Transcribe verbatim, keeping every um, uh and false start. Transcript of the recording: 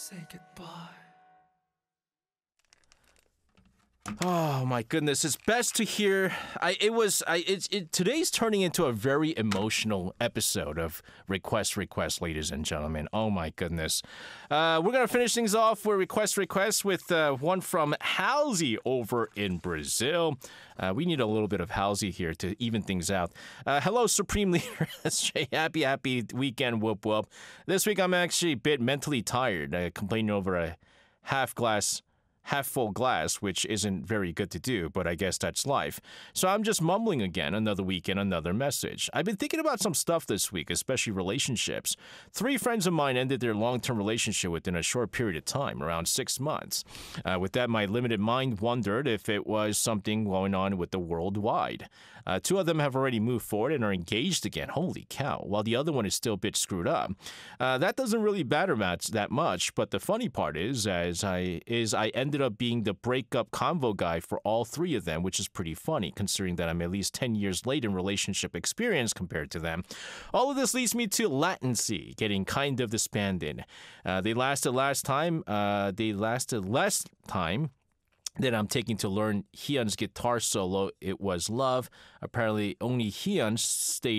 say goodbye. Oh my goodness! It's best to hear. I it was. I it's it, today's turning into a very emotional episode of Request Request, ladies and gentlemen. Oh my goodness! Uh, we're gonna finish things off with Request Request with uh, one from Halsey over in Brazil. Uh, we need a little bit of Halsey here to even things out. Uh, hello, Supreme Leader S J. Happy happy weekend. Whoop whoop. This week I'm actually a bit mentally tired. Uh, complaining over a half glass. half full glass, which isn't very good to do, but I guess that's life. So I'm just mumbling again, another weekend, another message. I've been thinking about some stuff this week, especially relationships. Three friends of mine ended their long-term relationship within a short period of time, around six months. Uh, with that, my limited mind wondered if it was something going on with the worldwide. Uh, two of them have already moved forward and are engaged again. Holy cow. While the other one is still a bit screwed up. Uh, that doesn't really matter that much, but the funny part is, as I is I ended up being the breakup convo guy for all three of them, which is pretty funny considering that I'm at least ten years late in relationship experience compared to them. All of this leads me to latency getting kind of disbanded. Uh, they lasted last time. Uh, they lasted less time that I'm taking to learn Hyun's guitar solo. It was love. Apparently, only Hyun stayed